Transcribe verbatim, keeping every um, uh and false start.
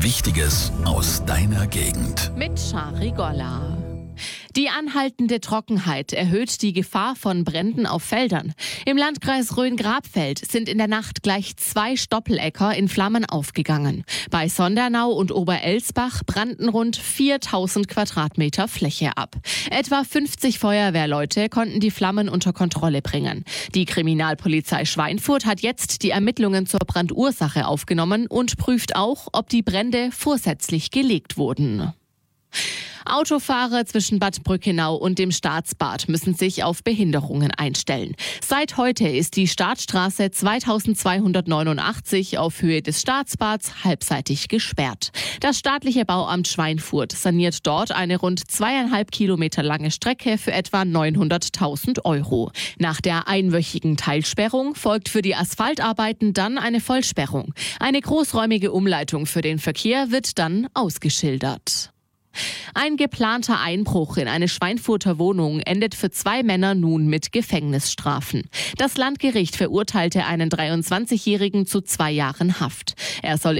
Wichtiges aus deiner Gegend. Mit Shari Golla. Die anhaltende Trockenheit erhöht die Gefahr von Bränden auf Feldern. Im Landkreis Rhön-Grabfeld sind in der Nacht gleich zwei Stoppeläcker in Flammen aufgegangen. Bei Sondernau und Oberelsbach brannten rund viertausend Quadratmeter Fläche ab. Etwa fünfzig Feuerwehrleute konnten die Flammen unter Kontrolle bringen. Die Kriminalpolizei Schweinfurt hat jetzt die Ermittlungen zur Brandursache aufgenommen und prüft auch, ob die Brände vorsätzlich gelegt wurden. Autofahrer zwischen Bad Brückenau und dem Staatsbad müssen sich auf Behinderungen einstellen. Seit heute ist die Startstraße zweitausendzweihundertneunundachtzig auf Höhe des Staatsbads halbseitig gesperrt. Das staatliche Bauamt Schweinfurt saniert dort eine rund zweieinhalb Kilometer lange Strecke für etwa neunhunderttausend Euro. Nach der einwöchigen Teilsperrung folgt für die Asphaltarbeiten dann eine Vollsperrung. Eine großräumige Umleitung für den Verkehr wird dann ausgeschildert. Ein geplanter Einbruch in eine Schweinfurter Wohnung endet für zwei Männer nun mit Gefängnisstrafen. Das Landgericht verurteilte einen dreiundzwanzigjährigen zu zwei Jahren Haft. Er soll